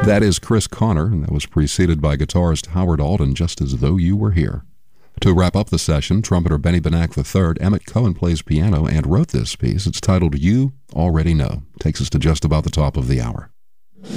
That is Chris Connor, and that was preceded by guitarist Howard Alden, Just As Though You Were Here. To wrap up the session, trumpeter Benny Benack III, Emmett Cohen plays piano and wrote this piece. It's titled You Already Know. Takes us to just about the top of the hour.